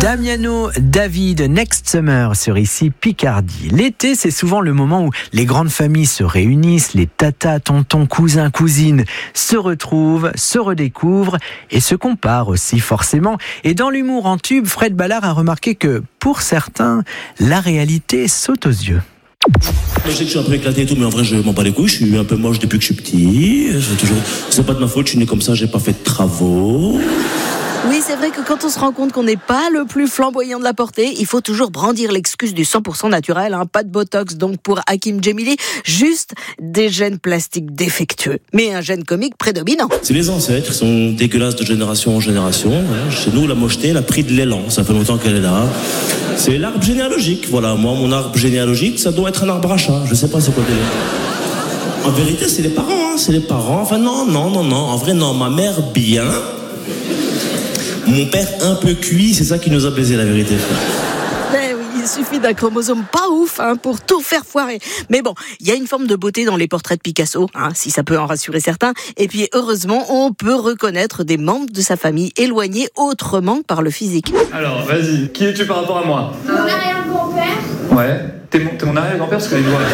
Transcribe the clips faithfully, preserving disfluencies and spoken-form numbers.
Damiano, David, Next Summer sur ici Picardie. L'été, c'est souvent le moment où les grandes familles se réunissent, les tatas, tontons, cousins, cousines se retrouvent, se redécouvrent et se comparent aussi forcément. Et dans l'humour en tube, Fred Ballard a remarqué que pour certains, la réalité saute aux yeux. Je sais que je suis un peu éclaté et tout, mais en vrai, je m'en bats les couilles. Je suis un peu moche depuis que je suis petit. C'est toujours... c'est pas de ma faute, je suis né comme ça, j'ai pas fait de travaux. Oui, c'est vrai que quand on se rend compte qu'on n'est pas le plus flamboyant de la portée, il faut toujours brandir l'excuse du cent pour cent naturel, hein. Pas de botox donc pour Hakim Djemili, juste des gènes plastiques défectueux, mais un gène comique prédominant. C'est les ancêtres qui sont dégueulasses de génération en génération. Chez nous, la mocheté, elle a pris de l'élan. Ça fait longtemps qu'elle est là. C'est l'arbre généalogique. Voilà, moi, mon arbre généalogique, ça doit être un arbre à chat. Je sais pas c'est quoi délire. En vérité, c'est les parents, hein. C'est les parents. Enfin, non, non, non, non. En vrai, non. Ma mère, bien. Mon père un peu cuit, c'est ça qui nous a baisé, la vérité. Eh oui, il suffit d'un chromosome pas ouf hein, pour tout faire foirer. Mais bon, il y a une forme de beauté dans les portraits de Picasso, hein, si ça peut en rassurer certains. Et puis heureusement, on peut reconnaître des membres de sa famille éloignés autrement que par le physique. Alors, vas-y, qui es-tu par rapport à moi ? Mon arrière-grand-père. Ouais. T'es mon, t'es mon arrière-grand-père parce qu'elle est doigts.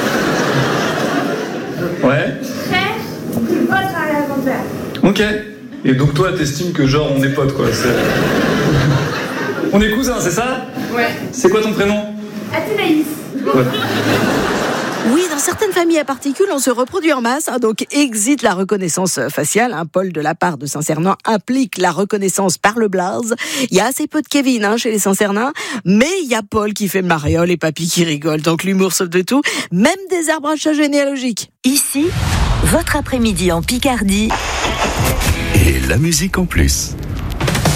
Ouais. Frère, votre arrière-grand-père. Ok. Et donc toi, t'estimes que genre on est potes quoi. C'est... on est cousins, c'est ça ? Ouais. C'est quoi ton prénom ? Athénaïs. Ouais. Oui, dans certaines familles à particules, on se reproduit en masse, hein, donc exit la reconnaissance faciale. Hein, Paul de la part de Saint-Cernin implique la reconnaissance par le blaze. Il y a assez peu de Kevin hein, chez les Saint-Cernin, mais il y a Paul qui fait mariole et Papy qui rigole, donc l'humour sauve de tout, même des arbres à chat généalogiques. Ici, votre après-midi en Picardie. Et la musique en plus.